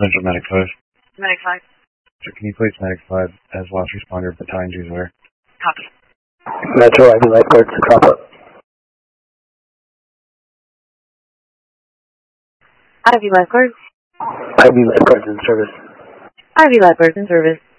Central Medic 5. Medic 5. So can you place Medic 5 as last responder battalion 2 where? Copy. Metro Ivy Lifeguards, crop up. Ivy Lifeguards. Ivy Lifeguards in service. Ivy Lifeguards in service.